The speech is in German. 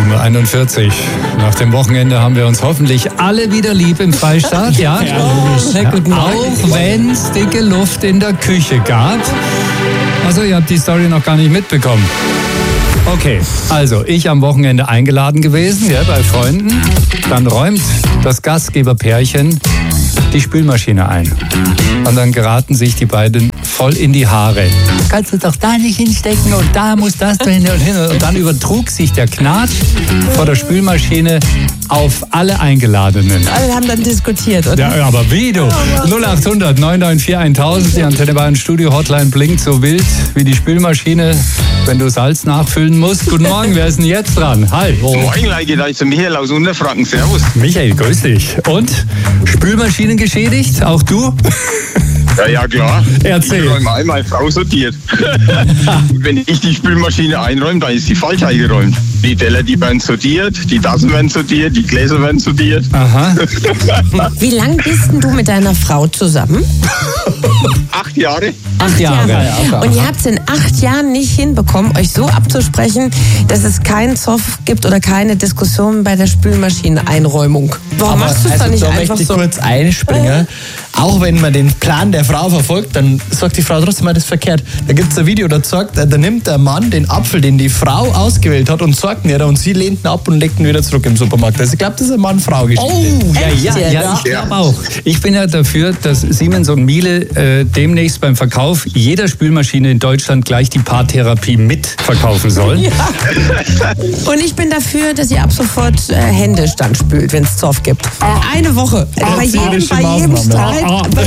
7:41 Uhr. Nach dem Wochenende haben wir uns hoffentlich alle wieder lieb im Freistaat. Ja, auch wenn es dicke Luft in der Küche gab. Also ihr habt die Story noch gar nicht mitbekommen. Okay, also ich am Wochenende eingeladen gewesen, ja, bei Freunden. Dann räumt das Gastgeberpärchen die Spülmaschine ein. Und dann geraten sich die beiden voll in die Haare. Kannst du doch da nicht hinstecken und da muss das drin und hin. Und dann übertrug sich der Knatsch vor der Spülmaschine auf alle Eingeladenen. Alle haben dann diskutiert, oder? Ja, aber wie du? 0800 994 1000, die Antenne Bayern Studio Hotline blinkt so wild wie die Spülmaschine, wenn du Salz nachfüllen musst. Guten Morgen, wer ist denn jetzt dran? Hi. Moin, Leute, da ist der Michael aus Unterfranken. Servus. Michael, grüß dich. Und? Spülmaschinen geschädigt? Auch du? Ja, klar. Erzähl. Ich räume einmal, Frau sortiert. Wenn ich die Spülmaschine einräume, dann ist sie falsch eingeräumt. Die Teller, die werden sortiert, die Tassen werden sortiert, die Gläser werden sortiert. Aha. Wie lang bist denn du mit deiner Frau zusammen? 8 Jahre. 8 Jahre. Ja. Und ihr habt es in 8 Jahren nicht hinbekommen, euch so abzusprechen, dass es keinen Zoff gibt oder keine Diskussion bei der Spülmaschineneinräumung. Warum machst du es dann nicht da einfach möchte ich so? kurz einspringen. Auch wenn man den Plan der Frau verfolgt, dann sagt die Frau trotzdem mal das verkehrt. Da gibt es ein Video, da sagt, da nimmt der Mann den Apfel, den die Frau ausgewählt hat, und sagt ihn und sie lehnt ihn ab und legt ihn wieder zurück im Supermarkt. Also ich glaube, das ist eine Mann-Frau-Geschichte. Ja, ich glaube auch. Ich bin ja dafür, dass Siemens und Miele demnächst beim Verkauf jeder Spülmaschine in Deutschland gleich die Paartherapie mitverkaufen sollen. Ja. Und ich bin dafür, dass ihr ab sofort händisch dann spült, wenn es Zoff gibt. Eine Woche. Bei jedem Streit.